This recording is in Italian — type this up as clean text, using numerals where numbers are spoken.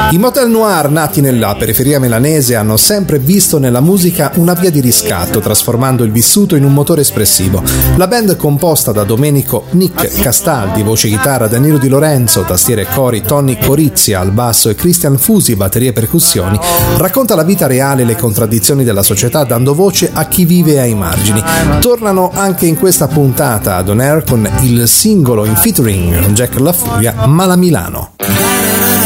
I Motel Noir, nati nella periferia milanese, hanno sempre visto nella musica una via di riscatto, trasformando il vissuto in un motore espressivo. La band, composta da Domenico Nick Castaldi, voce chitarra, Danilo Di Lorenzo, tastiere e cori, Tony Corizia al basso e Christian Fusi, batterie e percussioni, racconta la vita reale e le contraddizioni della società, dando voce a chi vive ai margini. Tornano anche in questa puntata ad On Air con il singolo in featuring con Jack La Furia, Mala Milano.